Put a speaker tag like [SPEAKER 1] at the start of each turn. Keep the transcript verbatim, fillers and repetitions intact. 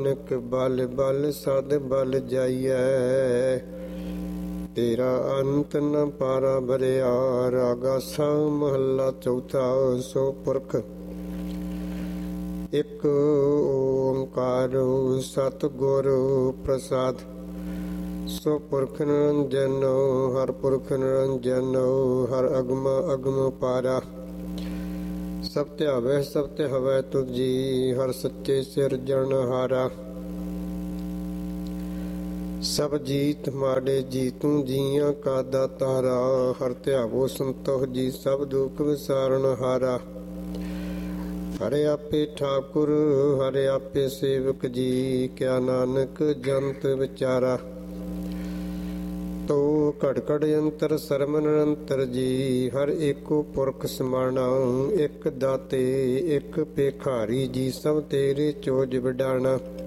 [SPEAKER 1] ਨਾਨਕ ਬਲ ਬਲ ਸਦ ਬਲ ਜਾਈਐ, ਤੇਰਾ ਅੰਤ ਨ ਪਾਰਾ ਭਰਿਆ। ਰਾਗਾ ਸਾ ਮਹੱਲਾ ਚੌਥਾ। ਸੋ ਪੁਰਖ ਇੱਕ ਓੰਕਾਰ ਸਤਿਗੁਰ ਪ੍ਰਸਾਦ। ਸੋ ਪੁਰਖ ਨਿਰੰਜਨ ਹਰ ਪੁਰਖ ਨਿਰੰਜਨ, ਹਰ ਅਗਮ ਅਗਮ ਪਾਰਾ। ਸਭ ਧਿਆਵੈ ਸਭ ਧਿਆਵੈ ਤੁਝੀ, ਹਰ ਸੱਚੇ ਸਿਰਜਣਹਾਰਾ। ਸਭ ਜੀਤ ਮਾੜੇ ਜੀ ਤੂੰ ਜੀਆਂ ਕਾ ਦਾਤਾਰਾ, ਹਰ ਧਿਆਵੋ ਸੰਤੋਖ ਜੀ ਸਭ ਦੁਖ ਵਿਸਾਰਨਹਾਰਾ। ਹਰਿ ਆਪੇ ਠਾਕੁਰ ਹਰਿ ਆਪੇ ਸੇਵਕ ਜੀ, ਕਿਆ ਨਾਨਕ ਜੰਤ ਵਿਚਾਰਾ। ਤੋ ਘੜ ਘੜ ਅੰਤਰ ਸਰਮ ਨਿਰੰਤਰ ਜੀ, ਹਰ ਏਕੋ ਪੁਰਖ ਸਮਾਣਾ। ਇੱਕ ਦਾਤੇ ਇੱਕ ਭੇਖਾਰੀ ਜੀ, ਸਭ ਤੇਰੇ ਚੋਜ ਵਿਡਾਣਾ।